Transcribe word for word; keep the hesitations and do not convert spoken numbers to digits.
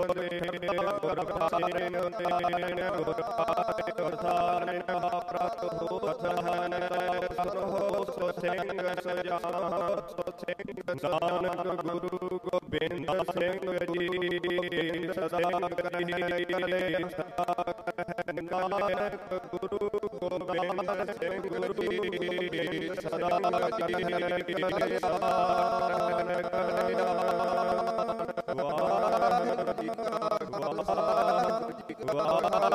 ਗੁਰ ਪਾਇ ਉਤੇਨ ਗੁਰ ਪਾਇ ਉਰਸਾਰਨ ਪ੍ਰਤ ਹੋਤ ਹਨ ਸਰੋ ਸੋ ਸਿੰਘ ਸਜਾਨ ਸੋ ਸਿੰਘ ਨਾਨਕ ਗੁਰੂ ਗੋਬਿੰਦ ਸਿੰਘ ਜੀ ਸਦਾ ਕਰੀਏ ਸਦਾ ਕਹਿ ਨਾਨਕ ਗੁਰੂ ਗੋਬਿੰਦ ਸਿੰਘ ਜੀ ਸਦਾ ਕਰੀਏ ਸਦਾ ਵਾਹਿਗੁਰੂ ਜੀ ਕਾ ਖਾਲਸਾ ਵਾਹਿਗੁਰੂ ਜੀ ਕੀ ਫਤਿਹ।